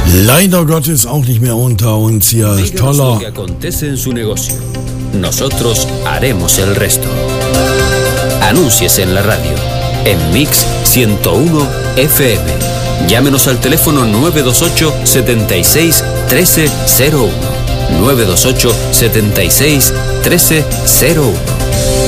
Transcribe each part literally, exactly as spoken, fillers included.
Leider Gottes auch nicht mehr unter uns hier. Toller. Lo que acontece en su negocio. Nosotros haremos el resto. Anúnciese en la radio. En Mix ciento uno F M. Llámenos al teléfono nueve dos ocho, setenta y seis, trece cero uno. nueve dos ocho, setenta y seis, trece cero uno.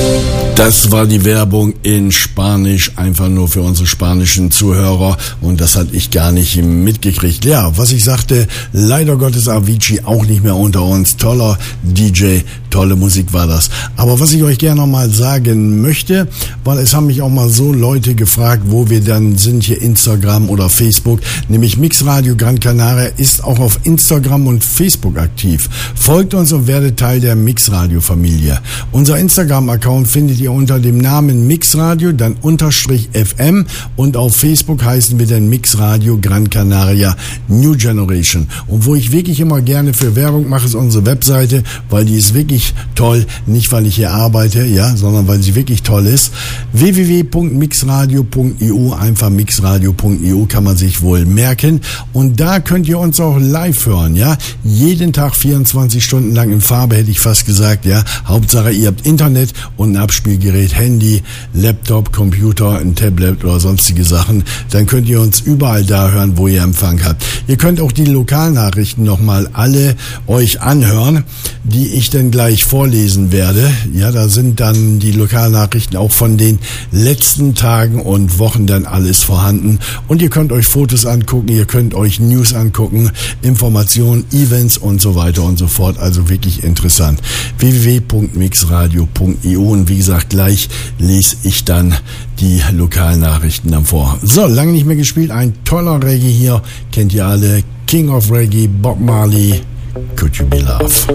Das war die Werbung in Spanisch, einfach nur für unsere spanischen Zuhörer, und das hatte ich gar nicht mitgekriegt. Ja, was ich sagte, leider Gottes Avicii auch nicht mehr unter uns. Toller D J, tolle Musik war das. Aber was ich euch gerne nochmal sagen möchte, weil es haben mich auch mal so Leute gefragt, wo wir dann sind, hier Instagram oder Facebook, nämlich Mixradio Gran Canaria ist auch auf Instagram und Facebook aktiv. Folgt uns und werdet Teil der Mixradio-Familie. Unser Instagram-Account findet ihr unter dem Namen Mixradio, dann Unterstrich F M, und auf Facebook heißen wir dann Mixradio Gran Canaria New Generation. Und wo ich wirklich immer gerne für Werbung mache, ist unsere Webseite, weil die ist wirklich toll, nicht weil ich hier arbeite, ja, sondern weil sie wirklich toll ist. w w w punkt mixradio punkt i u, einfach mixradio punkt i u kann man sich wohl merken, und da könnt ihr uns auch live hören, ja, jeden Tag vierundzwanzig Stunden lang in Farbe, hätte ich fast gesagt, ja, Hauptsache ihr habt Internet und ein Abspielgerät, Handy, Laptop, Computer, ein Tablet oder sonstige Sachen, dann könnt ihr uns überall da hören, wo ihr Empfang habt. Ihr könnt auch die Lokalnachrichten nochmal alle euch anhören, die ich dann gleich vorlesen werde. Ja, da sind dann die Lokalnachrichten auch von den letzten Tagen und Wochen dann alles vorhanden, und ihr könnt euch Fotos angucken, ihr könnt euch News angucken, Informationen, Events und so weiter und so fort, also wirklich interessant. w w w punkt mixradio punkt i u, und wie gesagt, gleich lese ich dann die Lokalnachrichten dann vor. So, lange nicht mehr gespielt, ein toller Reggae hier, kennt ihr alle, King of Reggae, Bob Marley, Could You Be Love.